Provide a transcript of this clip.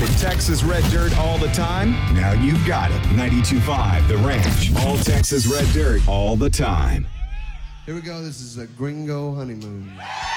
wanted Texas red dirt all the time? Now you've got it. 92.5 The Ranch. All Texas red dirt all the time. Here we go. This is a Gringo Honeymoon.